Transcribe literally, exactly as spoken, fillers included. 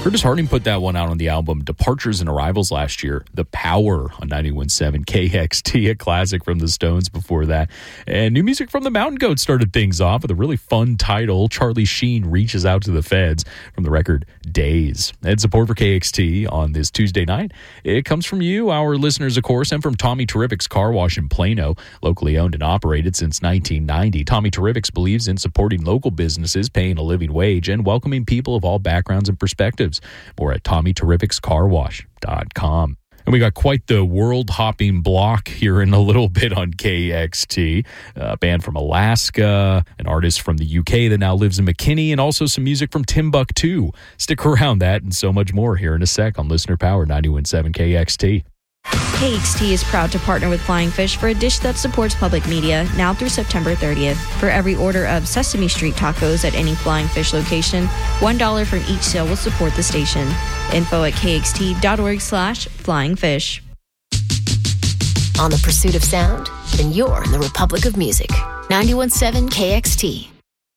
Curtis Harding put that one out on the album Departures and Arrivals last year. The Power on ninety-one point seven K X T, a classic from the Stones before that. And new music from the Mountain Goats started things off with a really fun title, Charlie Sheen Reaches Out to the Feds, from the record Days. And support for K X T on this Tuesday night, it comes from you, our listeners, of course, and from Tommy Terrific's Car Wash in Plano, locally owned and operated since nineteen ninety. Tommy Terrific's believes in supporting local businesses, paying a living wage, and welcoming people of all backgrounds and perspectives. More at Tommy Terrific's Car Wash dot com. And we got quite the world-hopping block here in a little bit on K X T. A band from Alaska, an artist from the U K that now lives in McKinney, and also some music from Timbuktu. Stick around, that and so much more here in a sec on Listener Power ninety-one point seven K X T. K X T is proud to partner with Flying Fish for a dish that supports public media now through September thirtieth. For every order of Sesame Street tacos at any Flying Fish location, one dollar from each sale will support the station. Info at kxt.org slash flying fish. On the pursuit of sound? Then you're in the Republic of Music. ninety-one point seven K X T.